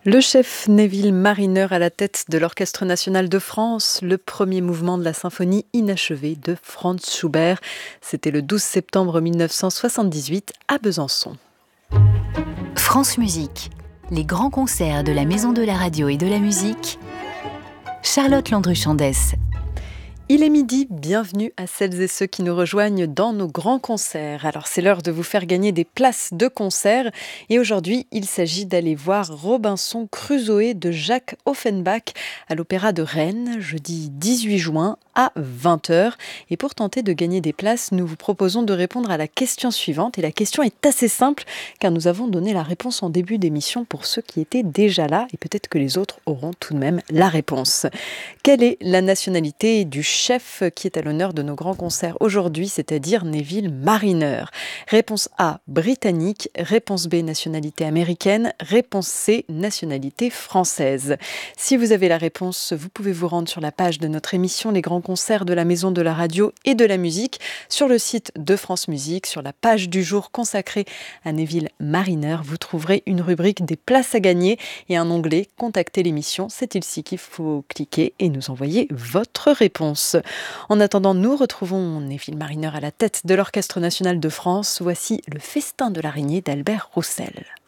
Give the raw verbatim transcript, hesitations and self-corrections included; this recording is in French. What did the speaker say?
Le chef Neville Marriner à la tête de l'Orchestre national de France, le premier mouvement de la symphonie inachevée de Franz Schubert. C'était le douze septembre mille neuf cent soixante-dix-huit à Besançon. France Musique, les grands concerts de la Maison de la Radio et de la Musique. Charlotte Landru-Chandès. Il est midi, bienvenue à celles et ceux qui nous rejoignent dans nos grands concerts. Alors c'est l'heure de vous faire gagner des places de concert et aujourd'hui il s'agit d'aller voir Robinson Crusoé de Jacques Offenbach à l'Opéra de Rennes, jeudi dix-huit juin à vingt heures. Et pour tenter de gagner des places, nous vous proposons de répondre à la question suivante. Et la question est assez simple car nous avons donné la réponse en début d'émission pour ceux qui étaient déjà là et peut-être que les autres auront tout de même la réponse. Quelle est la nationalité du chef qui est à l'honneur de nos grands concerts aujourd'hui, c'est-à-dire Neville Marriner? Réponse A, britannique. Réponse B, nationalité américaine. Réponse C, nationalité française. Si vous avez la réponse, vous pouvez vous rendre sur la page de notre émission Les Grands Concerts de la Maison de la Radio et de la Musique, sur le site de France Musique, sur la page du jour consacrée à Neville Marriner. Vous trouverez une rubrique des places à gagner et un onglet Contacter l'émission. C'est ici qu'il faut cliquer et nous envoyer votre réponse. En attendant, nous retrouvons Neville Marriner à la tête de l'Orchestre national de France. Voici le Festin de l'araignée d'Albert Roussel.